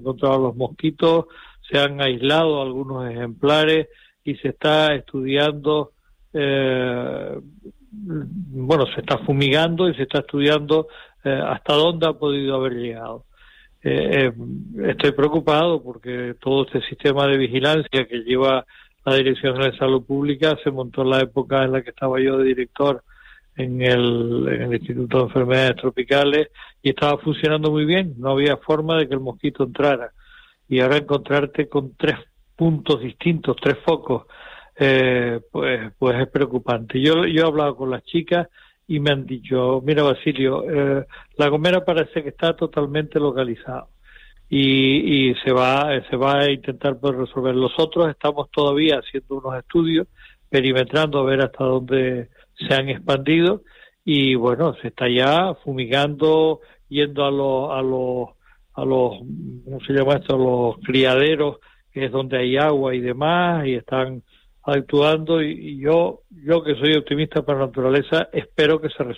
encontrado los mosquitos, se han aislado algunos ejemplares y se está estudiando, se está fumigando y se está estudiando hasta dónde ha podido haber llegado. Estoy preocupado porque todo este sistema de vigilancia que lleva la Dirección de Salud Pública se montó en la época en la que estaba yo de director en el Instituto de Enfermedades Tropicales y estaba funcionando muy bien, no había forma de que el mosquito entrara. Y ahora encontrarte con 3 puntos distintos, 3 focos, pues es preocupante. Yo he hablado con las chicas y me han dicho, mira Basilio, La Gomera parece que está totalmente localizado y se va a intentar poder resolver. Los otros estamos todavía haciendo unos estudios, perimetrando a ver hasta dónde se han expandido y bueno, se está ya fumigando, yendo a los ¿cómo se llama esto? Los criaderos, que es donde hay agua y demás, y están actuando y yo que soy optimista por naturaleza, espero que se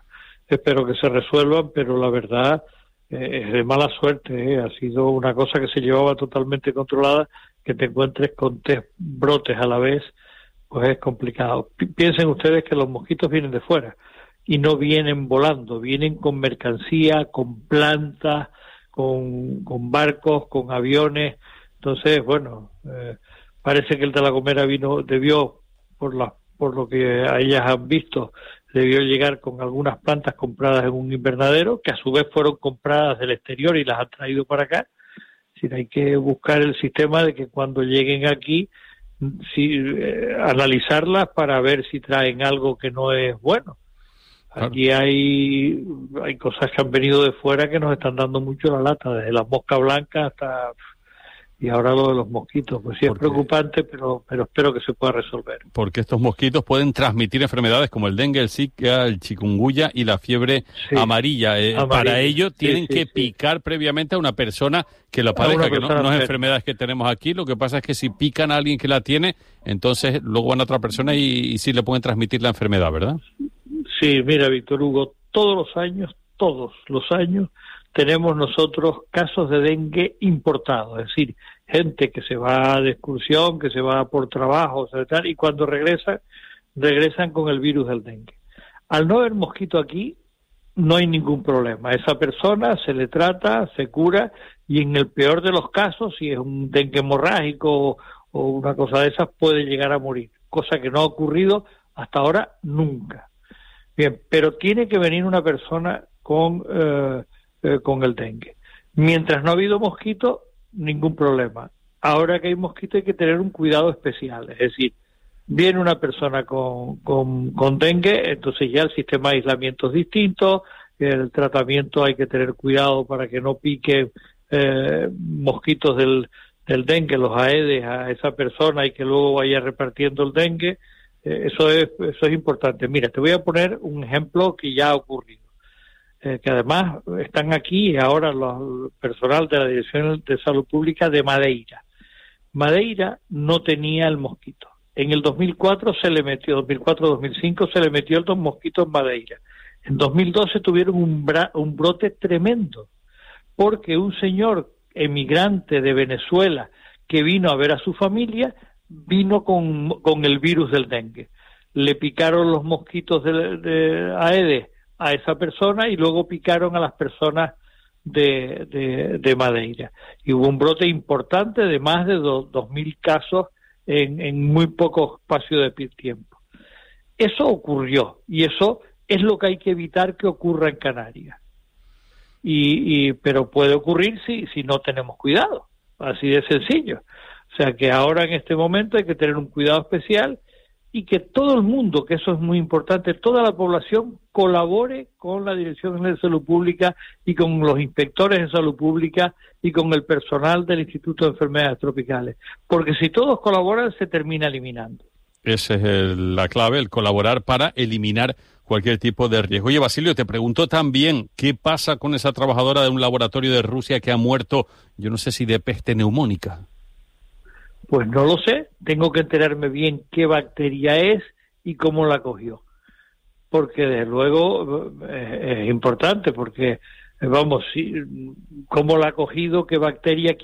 resuelvan, pero la verdad es de mala suerte, ha sido una cosa que se llevaba totalmente controlada, que te encuentres con 3 brotes a la vez, pues es complicado. Piensen ustedes que los mosquitos vienen de fuera y no vienen volando, vienen con mercancía, con plantas, con barcos, con aviones. Entonces, bueno, parece que el de La Gomera debió, por lo que a ellas han visto, debió llegar con algunas plantas compradas en un invernadero, que a su vez fueron compradas del exterior y las han traído para acá. Es decir, hay que buscar el sistema de que cuando lleguen aquí, analizarlas para ver si traen algo que no es bueno. Aquí hay cosas que han venido de fuera que nos están dando mucho la lata, desde las moscas blancas hasta... Y ahora lo de los mosquitos, pues sí es preocupante, pero espero que se pueda resolver. Porque estos mosquitos pueden transmitir enfermedades como el dengue, el zika, el chikungunya y la fiebre amarilla. Para ello tienen que picar previamente a una persona que lo padezca, que no es enfermedades que tenemos aquí. Lo que pasa es que si pican a alguien que la tiene, entonces luego van a otra persona y sí le pueden transmitir la enfermedad, ¿verdad? Sí, mira, Víctor Hugo, todos los años, tenemos nosotros casos de dengue importados, es decir, gente que se va de excursión, que se va por trabajo, y cuando regresan con el virus del dengue. Al no haber mosquito aquí, no hay ningún problema. Esa persona se le trata, se cura, y en el peor de los casos, si es un dengue hemorrágico o una cosa de esas, puede llegar a morir, cosa que no ha ocurrido hasta ahora nunca. Bien, pero tiene que venir una persona con el dengue. Mientras no ha habido mosquito, ningún problema. Ahora que hay mosquito hay que tener un cuidado especial, es decir, viene una persona con dengue, entonces ya el sistema de aislamiento es distinto, el tratamiento hay que tener cuidado para que no pique mosquitos del dengue, los aedes a esa persona y que luego vaya repartiendo el dengue. Eso es importante. Mira, te voy a poner un ejemplo que ya ha ocurrido. Que además están aquí ahora el personal de la Dirección de Salud Pública de Madeira. Madeira no tenía el mosquito. En el 2004-2005 se le metió el mosquito en Madeira. En 2012 tuvieron un brote tremendo, porque un señor emigrante de Venezuela que vino a ver a su familia, vino con el virus del dengue. Le picaron los mosquitos de Aedes a esa persona y luego picaron a las personas de Madeira. Y hubo un brote importante de más de 2.000 casos en muy poco espacio de tiempo. Eso ocurrió y eso es lo que hay que evitar que ocurra en Canarias. Pero puede ocurrir si no tenemos cuidado, así de sencillo. O sea que ahora en este momento hay que tener un cuidado especial y que todo el mundo, que eso es muy importante, toda la población colabore con la Dirección de Salud Pública y con los inspectores de salud pública y con el personal del Instituto de Enfermedades Tropicales. Porque si todos colaboran, se termina eliminando. Esa es la clave, el colaborar para eliminar cualquier tipo de riesgo. Oye, Basilio, te pregunto también, ¿qué pasa con esa trabajadora de un laboratorio de Rusia que ha muerto, yo no sé si de peste neumónica? Pues no lo sé, tengo que enterarme bien qué bacteria es y cómo la cogió. Porque desde luego es importante, porque vamos, sí, cómo la ha cogido, qué bacteria